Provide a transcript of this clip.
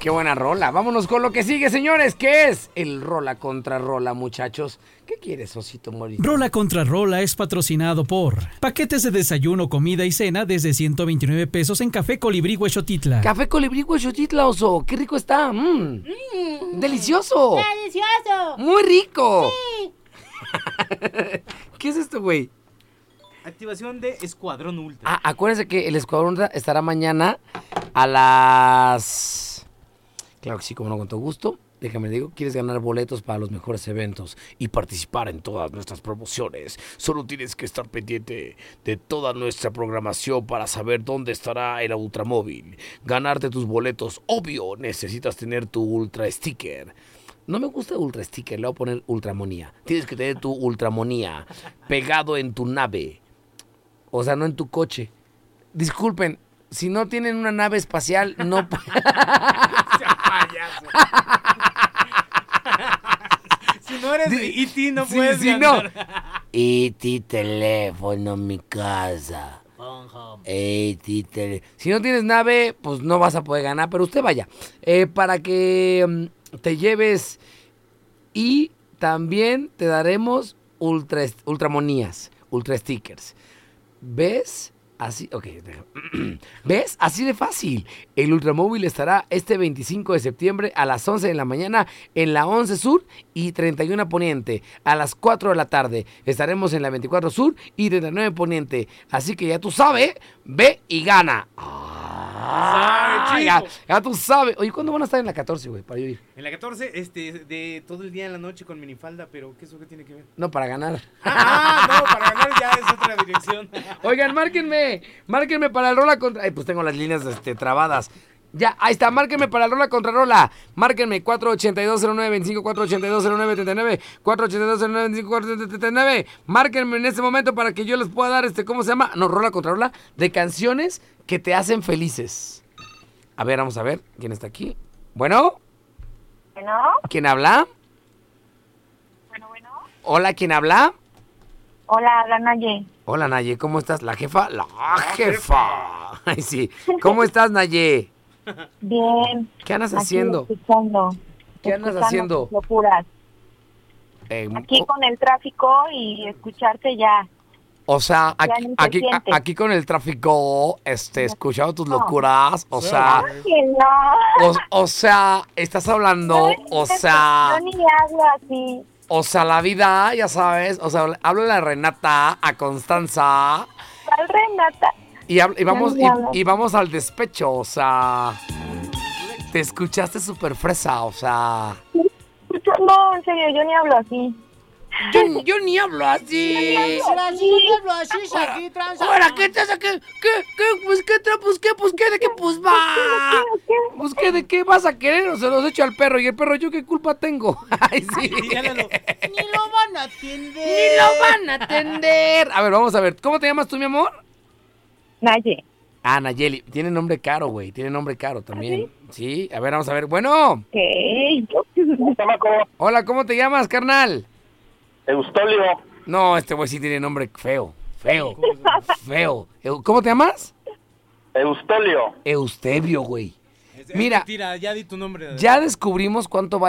qué buena rola. Vámonos con lo que sigue, señores. ¿Qué es el rola contra rola, muchachos? ¿Qué quieres, Osito Morito? Rola contra rola es patrocinado por paquetes de desayuno, comida y cena desde 129 pesos en Café Colibrí Huexotitla. Café Colibrí Huexotitla, oso. Qué rico está. Delicioso. ¡Delicioso! Muy rico. Sí. ¿Qué es esto, güey? Activación de Escuadrón Ultra. Ah, acuérdense que el Escuadrón Ultra estará mañana a las... Claro que sí, como no, con todo gusto. Déjame digo, ¿quieres ganar boletos para los mejores eventos y participar en todas nuestras promociones? Solo tienes que estar pendiente de toda nuestra programación para saber dónde estará el Ultramóvil. Ganarte tus boletos, obvio, necesitas tener tu Ultra Sticker. No me gusta Ultra Sticker, le voy a poner Ultramonía. Tienes que tener tu Ultramonía pegado en tu nave. O sea, no en tu coche. Disculpen, si no tienen una nave espacial, no... Si no eres E.T. no puedes si ganar. no. E.T. teléfono, mi casa. Si no tienes nave, pues no vas a poder ganar, pero usted vaya. Para que te lleves y también te daremos ultramonías, ultra stickers. ¿Ves? Así, ok. ¿Ves? Así de fácil. El Ultramóvil estará este 25 de septiembre a las 11 de la mañana en la 11 Sur y 31 Poniente. A las 4 de la tarde estaremos en la 24 Sur y 39 Poniente. Así que ya tú sabes, ve y gana. Ya tú sabes. Oye, ¿cuándo van a estar en la 14, güey? Para yo ir. En la 14, de todo el día en la noche con minifalda, pero ¿qué eso qué tiene que ver? No, para ganar. No, para ganar ya es otra dirección. Oigan, márquenme para el rola contra... Ay, pues tengo las líneas trabadas. Ya, ahí está, márquenme para el rola contra rola. Márquenme 4820925, 4820939, 4820925, 439. Márquenme en este momento para que yo les pueda dar ¿cómo se llama? No, rola contra rola de canciones que te hacen felices. A ver, vamos a ver quién está aquí. Bueno. Bueno. ¿Quién habla? Bueno. Hola, ¿quién habla? Hola, habla Naye. Hola, Naye, ¿cómo estás? ¿La jefa? La jefa. Ay, sí. ¿Cómo estás, Naye? Bien. ¿Qué andas Aquí haciendo? Escuchando. ¿Qué andas haciendo? Tus locuras. Aquí con el tráfico y escucharte ya. O sea, Ya aquí con el tráfico, escuchando tus locuras, o sea... Ay, no. O sea, estás hablando, o sea... Yo ni hablo así. O sea, la vida, ya sabes, o sea, hablo de la Renata, a Constanza... ¿Cuál Renata? Y vamos al despecho, o sea... Te escuchaste súper fresa, o sea... No, en serio, yo ni hablo así. Yo ni hablo así. Yo ni hablo así, Shaki, tranza. Ahora, ¿qué te hace? ¿Qué? Pues, ¿qué? ¿De qué? Pues, va. Pues, ¿qué? ¿De qué vas a querer? O se los echo al perro. ¿Y el perro yo qué culpa tengo? Ay, sí. Ni lo van a atender. A ver, vamos a ver. ¿Cómo te llamas tú, mi amor? Naye. Ah, Nayeli. Tiene nombre caro, güey. Tiene nombre caro también. ¿Sí? A ver, vamos a ver. Bueno. ¿Qué? Hola, ¿cómo te llamas, carnal? Eustolio. No, este güey sí tiene nombre feo. ¿Cómo te llamas? Eustolio. Eustebio, güey. Mira, Mentira, ya di tu nombre. ya descubrimos cuánto vale